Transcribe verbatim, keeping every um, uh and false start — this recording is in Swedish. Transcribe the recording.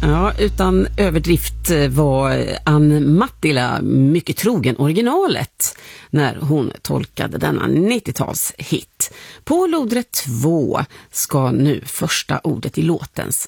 Ja, utan överdrift var Ann Mattila mycket trogen originalet när hon tolkade denna nittiotalshit. På lodrätt två ska nu första ordet i låtens